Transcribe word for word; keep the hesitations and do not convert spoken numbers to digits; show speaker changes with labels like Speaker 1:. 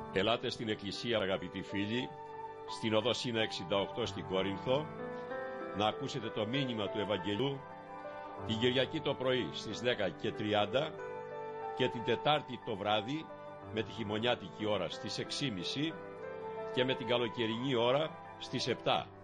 Speaker 1: Ελάτε στην Εκκλησία, αγαπητοί φίλοι, στην οδό Σίνα εξήντα οκτώ στην Κόρινθο, να ακούσετε το μήνυμα του Ευαγγελίου την Κυριακή το πρωί στις δέκα και τριάντα και την Τετάρτη το βράδυ με τη χειμωνιάτικη ώρα στις έξι και μισή και με την καλοκαιρινή ώρα στις επτά.